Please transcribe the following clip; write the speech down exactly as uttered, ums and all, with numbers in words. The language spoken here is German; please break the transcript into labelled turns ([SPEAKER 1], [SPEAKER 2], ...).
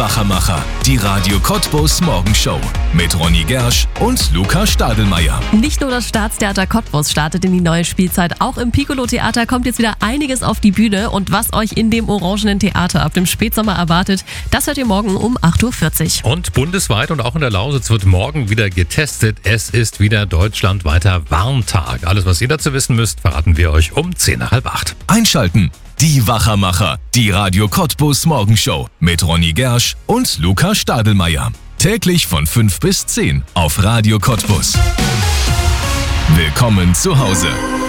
[SPEAKER 1] Wachermacher, die Radio Cottbus Morgenshow mit Ronny Gersch und Luca Stadelmeier.
[SPEAKER 2] Nicht nur das Staatstheater Cottbus startet in die neue Spielzeit, auch im Piccolo-Theater kommt jetzt wieder einiges auf die Bühne. Und was euch in dem orangenen Theater ab dem Spätsommer erwartet, das hört ihr morgen um acht Uhr vierzig.
[SPEAKER 3] Und bundesweit und auch in der Lausitz wird morgen wieder getestet. Es ist wieder deutschlandweiter Warntag. Alles, was ihr dazu wissen müsst, verraten wir euch um zehn nach halb acht.
[SPEAKER 1] Einschalten. Die Wachermacher, die Radio Cottbus Morgenshow mit Ronny Gersch und Luca Stadelmeier. Täglich von fünf bis zehn auf Radio Cottbus. Willkommen zu Hause.